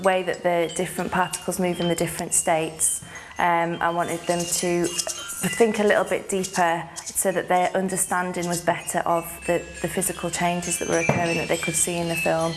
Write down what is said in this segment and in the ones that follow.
The way that the different particles move in the different states. I wanted them to think a little bit deeper so that their understanding was better of the physical changes that were occurring that they could see in the film.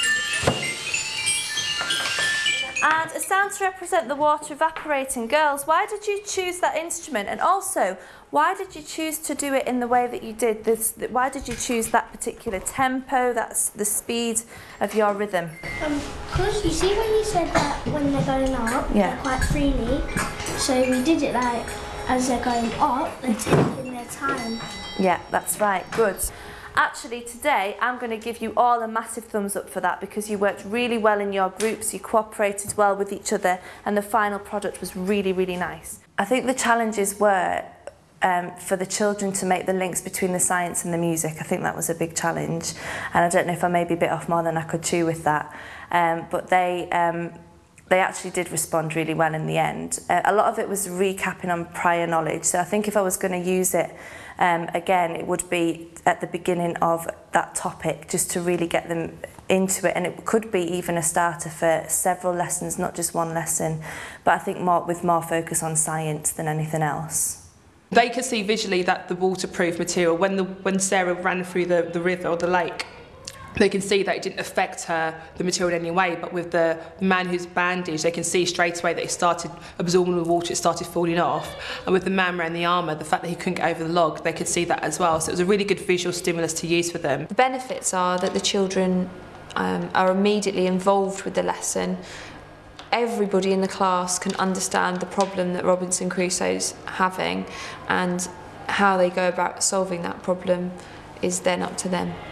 And a sound to represent the water evaporating. Girls, why did you choose that instrument? And also, why did you choose to do it in the way that you did? Why did you choose that particular tempo, that's the speed of your rhythm? Because you see when you said that when they're going up, they're quite freely. So we did it like, as they're going up, they're taking their time. Yeah, that's right, good. Actually, today I'm going to give you all a massive thumbs up for that because you worked really well in your groups, you cooperated well with each other, and the final product was really, really nice. I think the challenges were for the children to make the links between the science and the music. I think that was a big challenge, and I don't know if I maybe bit off more than I could chew with that, but they actually did respond really well in the end. A lot of it was recapping on prior knowledge, so I think if I was going to use it again, it would be at the beginning of that topic, just to really get them into it, and it could be even a starter for several lessons, not just one lesson, but I think with more focus on science than anything else. They could see visually that the waterproof material, when Sarah ran through the river or the lake, they can see that it didn't affect the material in any way, but with the man who's bandaged, they can see straight away that it started absorbing the water, it started falling off. And with the man wearing the armour, the fact that he couldn't get over the log, they could see that as well. So it was a really good visual stimulus to use for them. The benefits are that the children are immediately involved with the lesson. Everybody in the class can understand the problem that Robinson Crusoe's having, and how they go about solving that problem is then up to them.